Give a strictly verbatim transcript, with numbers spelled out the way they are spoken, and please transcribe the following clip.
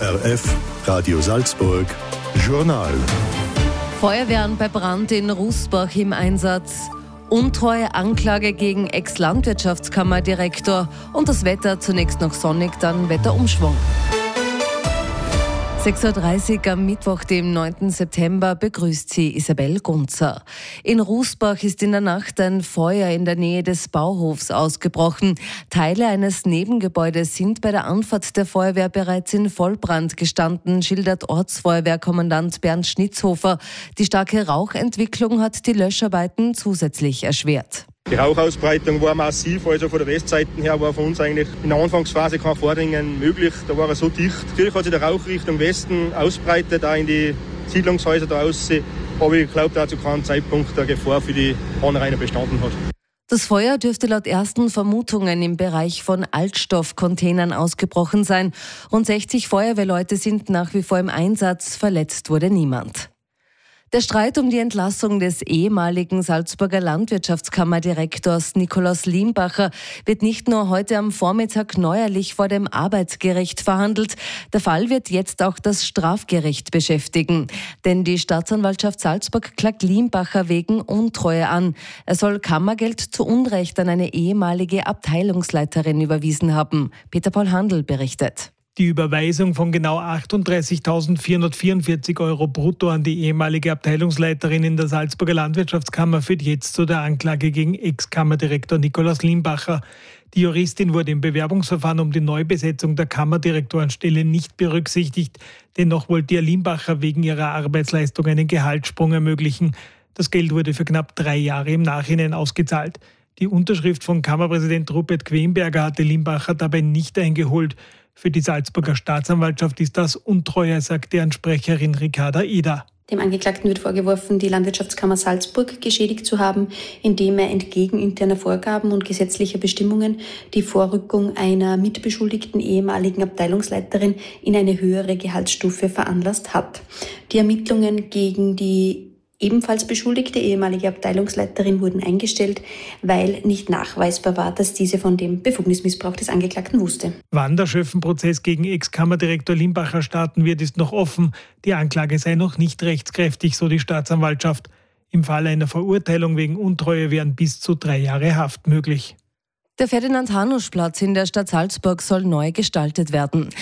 R F Radio Salzburg Journal. Feuerwehren bei Brand in Rußbach im Einsatz. Untreue Anklage gegen Ex-Landwirtschaftskammerdirektor. Und das Wetter zunächst noch sonnig, dann Wetterumschwung. sechs Uhr dreißig am Mittwoch, dem neunten September, begrüßt sie Isabel Gunzer. In Rußbach ist in der Nacht ein Feuer in der Nähe des Bauhofs ausgebrochen. Teile eines Nebengebäudes sind bei der Anfahrt der Feuerwehr bereits in Vollbrand gestanden, schildert Ortsfeuerwehrkommandant Bernd Schnitzhofer. Die starke Rauchentwicklung hat die Löscharbeiten zusätzlich erschwert. Die Rauchausbreitung war massiv, also von der Westseite her war für uns eigentlich in der Anfangsphase kein Vordringen möglich. Da war er so dicht. Natürlich hat sich der Rauch Richtung Westen ausbreitet, auch in die Siedlungshäuser da außen. Aber ich glaube, da zu keinem Zeitpunkt der Gefahr für die Anrainer bestanden hat. Das Feuer dürfte laut ersten Vermutungen im Bereich von Altstoffcontainern ausgebrochen sein. Rund sechzig Feuerwehrleute sind nach wie vor im Einsatz. Verletzt wurde niemand. Der Streit um die Entlassung des ehemaligen Salzburger Landwirtschaftskammerdirektors Nikolaus Limbacher wird nicht nur heute am Vormittag neuerlich vor dem Arbeitsgericht verhandelt. Der Fall wird jetzt auch das Strafgericht beschäftigen. Denn die Staatsanwaltschaft Salzburg klagt Limbacher wegen Untreue an. Er soll Kammergeld zu Unrecht an eine ehemalige Abteilungsleiterin überwiesen haben. Peter Paul Handl berichtet. Die Überweisung von genau achtunddreißigtausendvierhundertvierundvierzig Euro brutto an die ehemalige Abteilungsleiterin in der Salzburger Landwirtschaftskammer führt jetzt zu der Anklage gegen Ex-Kammerdirektor Nikolaus Limbacher. Die Juristin wurde im Bewerbungsverfahren um die Neubesetzung der Kammerdirektorenstelle nicht berücksichtigt. Dennoch wollte ihr Limbacher wegen ihrer Arbeitsleistung einen Gehaltssprung ermöglichen. Das Geld wurde für knapp drei Jahre im Nachhinein ausgezahlt. Die Unterschrift von Kammerpräsident Rupert Quenberger hatte Limbacher dabei nicht eingeholt. Für die Salzburger Staatsanwaltschaft ist das Untreue, sagt deren Sprecherin Ricarda Eder. Dem Angeklagten wird vorgeworfen, die Landwirtschaftskammer Salzburg geschädigt zu haben, indem er entgegen interner Vorgaben und gesetzlicher Bestimmungen die Vorrückung einer mitbeschuldigten ehemaligen Abteilungsleiterin in eine höhere Gehaltsstufe veranlasst hat. Die Ermittlungen gegen die ebenfalls beschuldigte ehemalige Abteilungsleiterin wurden eingestellt, weil nicht nachweisbar war, dass diese von dem Befugnismissbrauch des Angeklagten wusste. Wann der Schöffenprozess gegen Ex-Kammerdirektor Limbacher starten wird, ist noch offen. Die Anklage sei noch nicht rechtskräftig, so die Staatsanwaltschaft. Im Fall einer Verurteilung wegen Untreue wären bis zu drei Jahre Haft möglich. Der Ferdinand-Hanusch-Platz in der Stadt Salzburg soll neu gestaltet werden.